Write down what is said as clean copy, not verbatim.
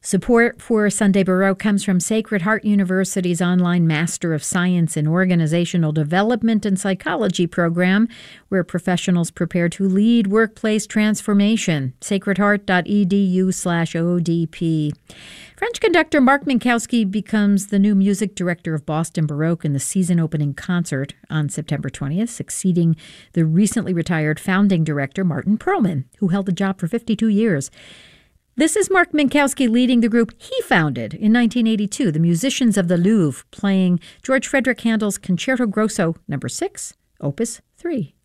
Support for Sunday Baroque comes from Sacred Heart University's online Master of Science in Organizational Development and Psychology program, where professionals prepare to lead workplace transformation. sacredheart.edu/ODP. French conductor Mark Minkowski becomes the new music director of Boston Baroque in the season-opening concert on September 20th, succeeding the recently retired founding director Martin Perlman, who held the job for 52 years. This is Mark Minkowski leading the group he founded in 1982, the Musicians of the Louvre, playing George Frederick Handel's Concerto Grosso No. 6, Opus 3.